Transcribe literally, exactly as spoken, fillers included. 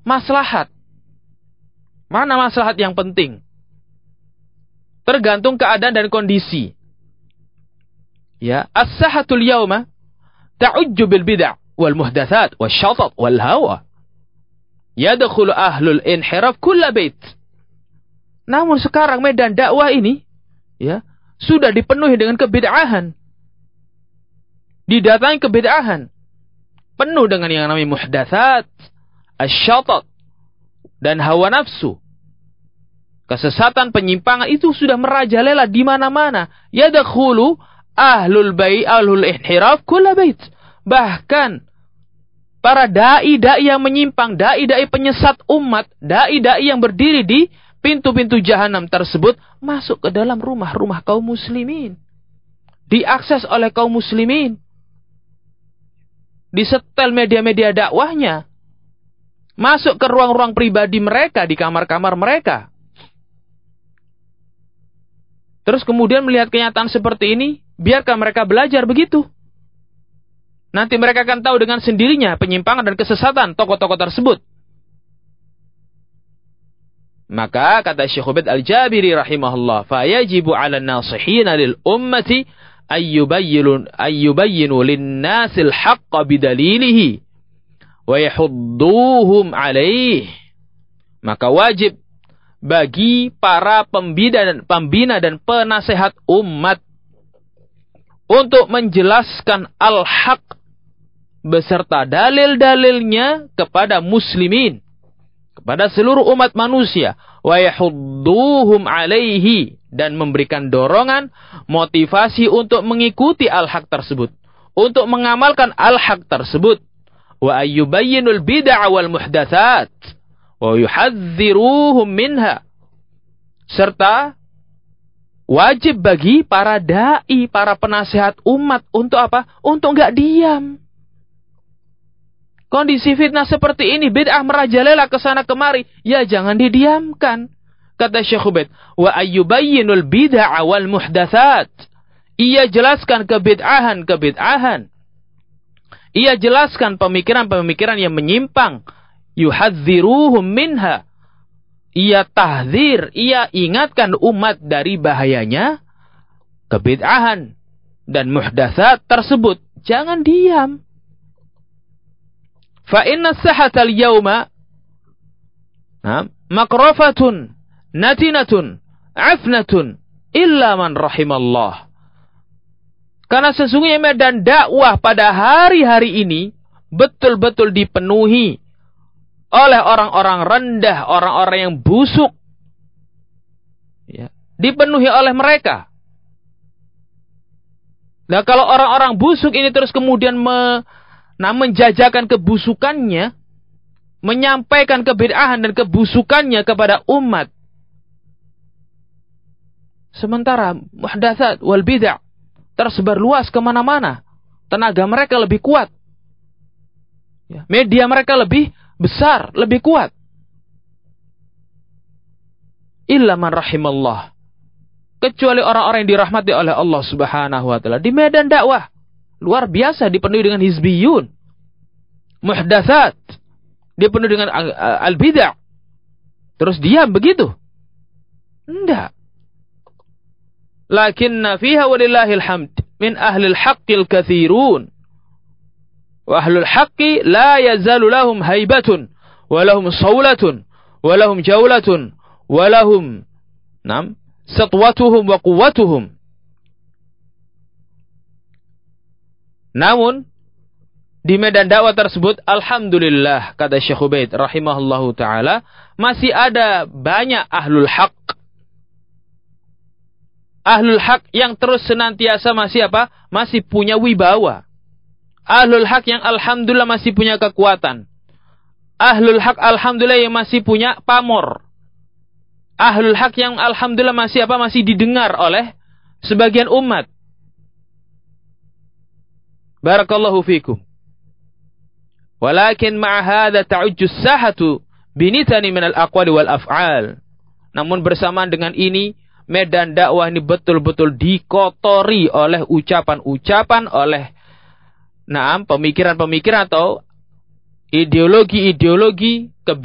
maslahat. Mana maslahat yang penting? Tergantung keadaan dan kondisi. Ya, as-sahatul yauma ta'ujju bil bid'ah wal muhdatsat wasyatat wal hawa. Yadkhulu ahlul inhiraf kull bait. Namun sekarang medan dakwah ini ya, sudah dipenuhi dengan kebid'ahan. Didatangi kebid'ahan. Penuh dengan yang namanya muhdatsat, asyatat, dan hawa nafsu. Kesesatan, penyimpangan itu sudah merajalela di mana-mana. Yadkhulu ahlul bai' ahlul inhiraf kull bait. Bahkan para dai-dai yang menyimpang, dai-dai penyesat umat, dai-dai yang berdiri di pintu-pintu jahanam tersebut masuk ke dalam rumah-rumah kaum muslimin. Diakses oleh kaum muslimin. Disetel media-media dakwahnya. Masuk ke ruang-ruang pribadi mereka, di kamar-kamar mereka. Terus kemudian melihat kenyataan seperti ini, biarkan mereka belajar begitu. Nanti mereka akan tahu dengan sendirinya penyimpangan dan kesesatan tokoh-tokoh tersebut. Maka kata Syekh Ubaid Al-Jabiri rahimahullah, fayajibu 'alan nasihina lil ummati ayyubayyinu ayyubayyinu lin-nasil haqqa bidalilihi wa yahudduhum 'alaihi. Maka wajib bagi para pembina dan pembina dan penasehat umat untuk menjelaskan al-haq beserta dalil-dalilnya kepada muslimin, kepada seluruh umat manusia, wa yahudduhum 'alaihi, dan memberikan dorongan, motivasi untuk mengikuti al-haq tersebut, untuk mengamalkan al-haq tersebut, wa ayyubayyinul bid'ah wal muhdatsat wa yuhadziruhum minha, serta wajib bagi para dai, para penasihat umat untuk apa? Untuk enggak diam. Kondisi fitnah seperti ini, bid'ah merajalela ke sana kemari, ya jangan didiamkan. Kata Syekh Ubaid, wa ayyubayyinul bid'ah wal muhdatsat. Ia jelaskan kebid'ahan, kebid'ahan. Ia jelaskan pemikiran-pemikiran yang menyimpang. Yuhadziruhum minha. Ia tahdzir, ia ingatkan umat dari bahayanya kebid'ahan dan muhdatsat tersebut. Jangan diam. Fa inna sahatal yawma makrafatun natinatun afnatun illa man rahimallah. Karena sesungguhnya medan dakwah pada hari-hari ini betul-betul dipenuhi oleh orang-orang rendah, orang-orang yang busuk. Ya, dipenuhi oleh mereka. Nah, kalau orang-orang busuk ini terus kemudian me, nah, menjajakan kebusukannya, menyampaikan kebid'ahan dan kebusukannya kepada umat. Sementara muhdatsat wal bid'ah tersebar luas kemana-mana. Tenaga mereka lebih kuat. Ya, media mereka lebih besar, lebih kuat. Illa man rahimallah. Kecuali orang-orang yang dirahmati oleh Allah Subhanahu wa taala. Di medan dakwah luar biasa dipenuhi dengan hizbiyun, muhdatsat, dipenuhi dengan al-bid'ah. Terus diam begitu? Enggak. Lakinna fiha walillahil hamd min ahlil haqqil katsirun. Wa ahlul haqqi la yazalu lahum haibatun wa lahum sawlatun wa lahum jawlatun wa lahum nam satwatuhum wa quwwatuhum. Namun di medan dakwah tersebut, alhamdulillah, kata Syekh Ubaid rahimahullahu taala, masih ada banyak ahlul haq. Ahlul haq yang terus senantiasa masih apa? Masih punya wibawa. Ahlul haq yang alhamdulillah masih punya kekuatan. Ahlul haq alhamdulillah yang masih punya pamor. Ahlul haq yang alhamdulillah masih apa? Masih didengar oleh sebagian umat. Barakallahu fikum. Walakin ma'a hadza ta'ujju as-sahatu binitani min al-aqwali wal af'al. Namun bersamaan dengan ini, medan dakwah ini betul-betul dikotori oleh ucapan-ucapan, oleh naam pemikiran-pemikiran atau ideologi-ideologi